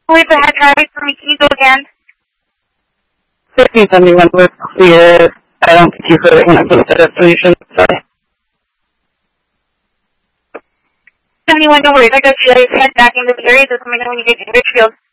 Wait, the head driving for me. Can you go again? 1571 was clear. I don't think you heard it when I put the destination. Sorry. 71, don't worry. I got you. Head back into the area. Just let me know when you get to Richfield.